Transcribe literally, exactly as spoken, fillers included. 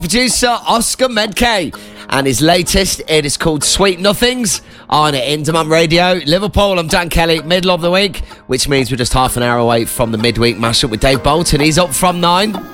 Producer Oscar Medkay and his latest, it is called Sweet Nothings on Indemum Radio. Liverpool, I'm Dan Kelly, middle of the week, which means we're just half an hour away from the midweek mashup with Dave Bolton. He's up from nine.